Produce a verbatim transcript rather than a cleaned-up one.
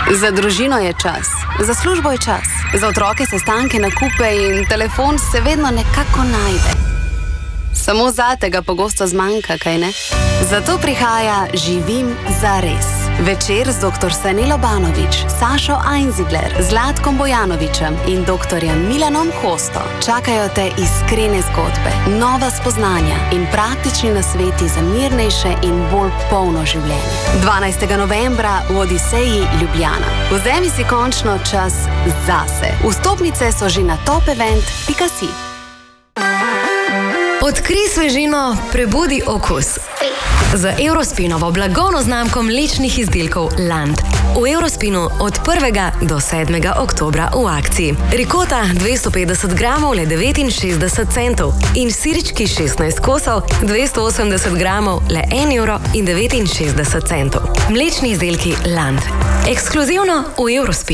Za družino je čas, za službo je čas, za otroke sestanke, nakupe in telefon se vedno nekako najde. Samo zate ga pogosto zmanjka, kaj ne? Zato prihaja Živim zares. Večer z doktor Sanelo Banović, Sašo Einzigler, Zlatkom Bojanovićem in doktorjem Milanom Hosto. Čakajo te iskrene zgodbe, nova spoznanja in praktični nasveti za mirnejše in bolj polno življenje. dvanajstega novembra v Odiseji Ljubljana. Vzemi si končno čas zase. Vstopnice so že na topevent pika si. Odkrij svežino, prebudi okus. Z Eurospinovo blagovno znamko mlečnih izdelkov Land. V Eurospinu od prvega do sedmega oktobra v akciji. Rikota dvesto petdeset gramov le devetinšestdeset centov in sirčki šestnajst kosov dvesto osemdeset gramov le en evro in devetinšestdeset centov. Mlečni izdelki Land. Ekskluzivno v Eurospinu.